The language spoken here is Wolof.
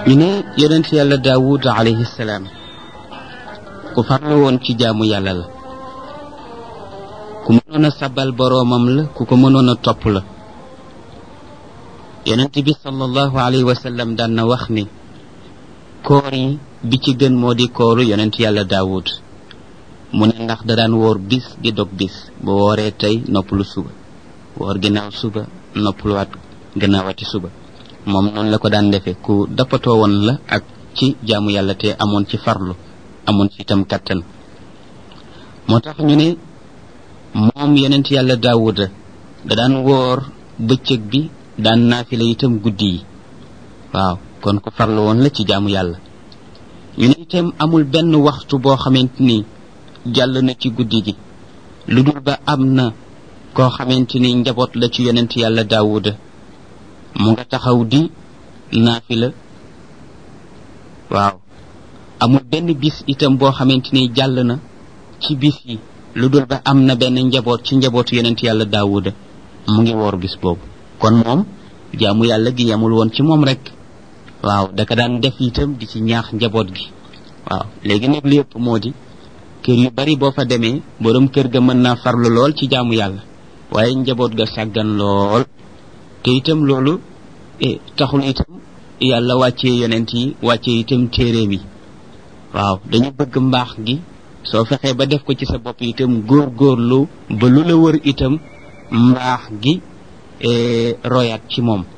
ñu ne yonent yàlla daawud alayhi salaam ku farlu woon ci jaamu yàlla la, ku mënoon a sabal boroomam la, ku ko mënoon a topp la. yonent bi sallallahu alayhi wa sallam daan na wax ni koor yi bi ci gën moo di kooru yonent yàlla daawud. mu ne ndax da daan woor bis di dog bis, bu wooree tey noppalu suba, woor ginnaaw suba noppaluwaat gannaawati suba. moom noonu la ko daan defee, ku dappatoo woon la ak ci jaamu yàlla te amoon ci farlu, amoon ci itam kattan. moo tax ñu ne moom yonent yàlla daawuda da daan woor bëccëg bi, daan naafila itam guddi yi. waaw kon ku farlu woon la ci jaamu yàlla. ñu ne itam amul benn waxtu boo xamante ni jàll na ci guddi gi lu dul ba am na koo xamante ni njaboot la ci yonent yàlla daawuda mu nga taxaw di naafila. waaw amul benn bis itam boo xamante ni jàll na ci bis yi lu dul ba am na benn njaboot ci njabootu yonent yàlla daawuda mu ngi woor bis boobu. kon moom jaamu yàlla gi yamul woon ci moom rek, waaw daka daan def itam di ci ñaax njaboot gi. waaw léegi nag li yëpp moo di kër yu bari boo fa demee borom kër ga mën naa farlu lool ci jaamu yàlla, waaye njaboot ga sàggan lool. te itam loolu taxul itam yàlla wàccee yonent yi, wàccee itam téeréem yi. waaw dañu bëgg mbaax gi soo fexee ba def ko ci sa bopp itam góorgóorlu ba lu la wër itam mbaax gi royaat ci moom.